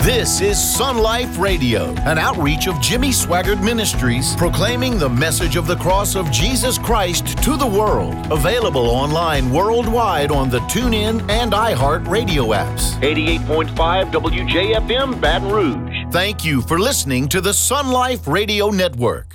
This is Sun Life Radio, an outreach of Jimmy Swaggart Ministries, proclaiming the message of the cross of Jesus Christ to the world. Available online worldwide on the TuneIn and iHeart radio apps. 88.5 WJFM Baton Rouge. Thank you for listening to the Sun Life Radio Network.